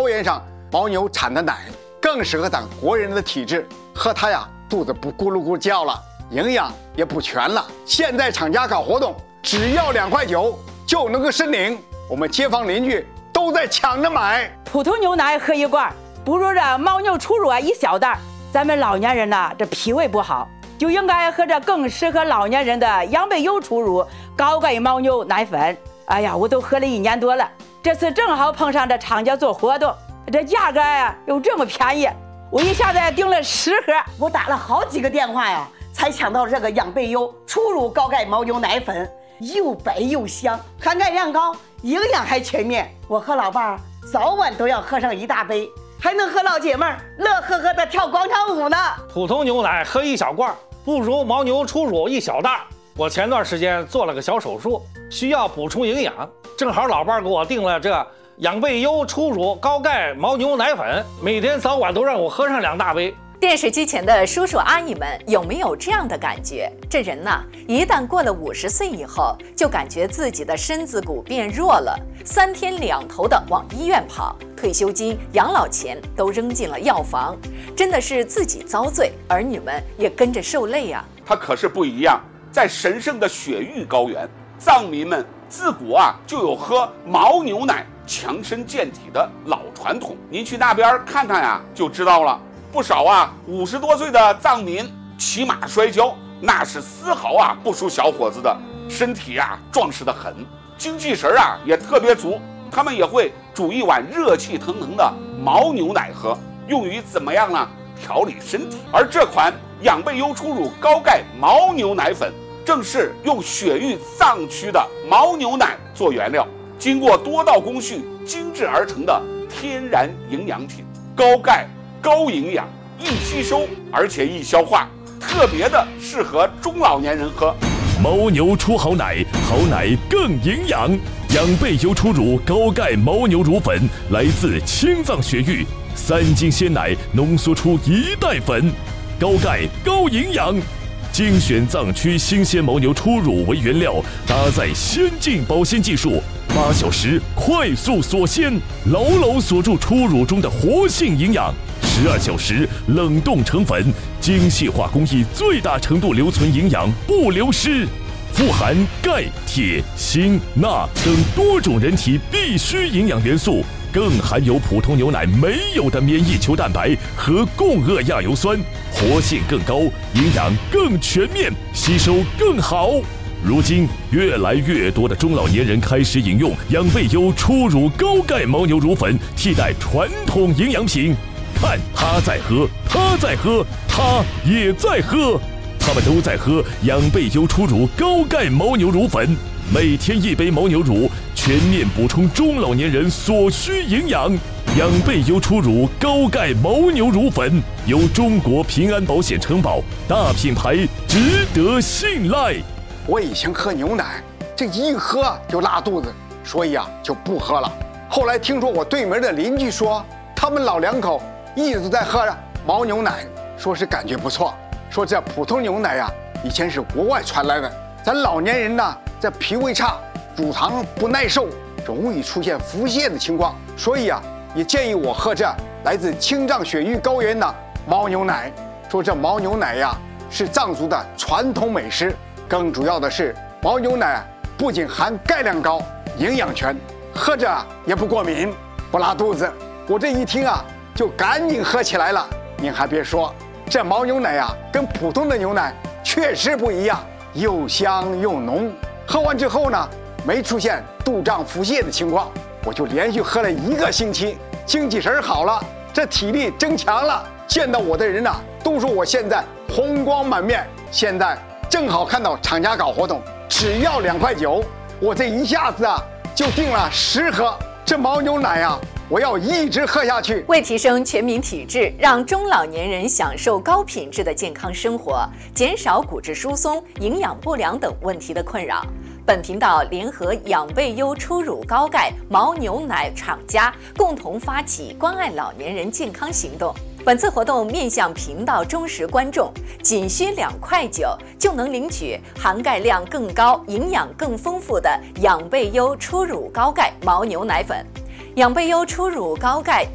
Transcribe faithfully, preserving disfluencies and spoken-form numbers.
高原上牦牛产的奶更适合咱国人的体质，喝它呀肚子不咕噜咕叫了，营养也补全了。现在厂家搞活动，只要两块九就能够申领，我们街坊邻居都在抢着买。 普通牛奶喝一罐，不如这牦牛初乳啊一小袋。咱们老年人呢，这脾胃不好，就应该喝这更适合老年人的羊背优初乳高钙牦牛奶粉。哎呀，我都喝了一年多了，这次正好碰上这厂家做活动，这价格呀又这么便宜，我一下子订了十盒， 我打了好几个电话呀，才抢到这个养倍优初乳高钙牦牛奶粉，又白又香，含钙量高，营养还全面。我和老伴儿早晚都要喝上一大杯，还能和老姐妹儿乐呵呵的跳广场舞呢。 普通牛奶喝一小罐，不如牦牛初乳一小袋。我前段时间做了个小手术，需要补充营养，正好老伴儿给我订了这养倍优初乳高钙牦牛奶粉，每天早晚都让我喝上两大杯。 电视机前的叔叔阿姨们有没有这样的感觉？这人呐，一旦过了五十岁以后，就感觉自己的身子骨变弱了，三天两头的往医院跑，退休金、养老钱都扔进了药房，真的是自己遭罪，儿女们也跟着受累啊。 它可是不一样，在神圣的雪域高原，藏民们自古啊就有喝牦牛奶强身健体的老传统。您去那边看看呀，就知道了。不少啊五十多岁的藏民骑马摔跤，那是丝毫啊不输小伙子的，身体啊壮实得很，精气神啊也特别足。他们也会煮一碗热气腾腾的牦牛奶喝，用于怎么样呢？调理身体。而这款养倍优初乳高钙牦牛奶粉，正是用雪域藏区的牦牛奶做原料，经过多道工序精制而成的天然营养品，高钙高营养，易吸收而且易消化，特别的适合中老年人喝。 牦牛出好奶，好奶更营养。养倍优初乳高钙牦牛乳粉来自青藏雪域，三斤鲜奶浓缩出一袋粉，高钙高营养。精选藏区新鲜牦牛初乳为原料，搭载先进保鲜技术，八小时快速锁鲜，牢牢锁住初乳中的活性营养。十二小时冷冻成粉，精细化工艺最大程度留存营养不流失，富含钙、铁、锌、钠等多种人体必需营养元素，更含有普通牛奶没有的免疫球蛋白和共轭亚油酸，活性更高，营养更全面，吸收更好。如今，越来越多的中老年人开始饮用养倍优初乳高钙牦牛乳粉替代传统营养品。看他在喝，他在喝，他也在喝，他们都在喝养倍优初乳高钙牦牛乳粉。每天一杯牦牛乳，全面补充中老年人所需营养。养倍优初乳高钙牦牛乳粉由中国平安保险承保，大品牌，值得信赖。 我以前喝牛奶，这一喝就拉肚子，所以啊就不喝了。后来听说我对门的邻居说，他们老两口一直在喝牦牛奶，说是感觉不错，说这普通牛奶呀、啊、以前是国外传来的，咱老年人呢这脾胃差，乳糖不耐受，容易出现腹泻的情况，所以啊也建议我喝这来自青藏雪域高原的牦牛奶。说这牦牛奶呀是藏族的传统美食，更主要的是牦牛奶不仅含钙量高，营养全，喝着也不过敏，不拉肚子。我这一听啊就赶紧喝起来了。您还别说，这牦牛奶啊跟普通的牛奶确实不一样，又香又浓。喝完之后呢没出现肚胀腹泻的情况，我就连续喝了一个星期，精气神好了，这体力增强了，见到我的人啊都说我现在红光满面。现在正好看到厂家搞活动，只要两块九，我这一下子啊就订了十盒。这牦牛奶啊我要一直喝下去。 为提升全民体质，让中老年人享受高品质的健康生活，减少骨质疏松、营养不良等问题的困扰，本频道联合养倍优初乳高钙牦牛奶厂家共同发起关爱老年人健康行动。本次活动面向频道忠实观众，仅需两块九就能领取含钙量更高、营养更丰富的养倍优初乳高钙牦牛奶粉。养倍优初乳高钙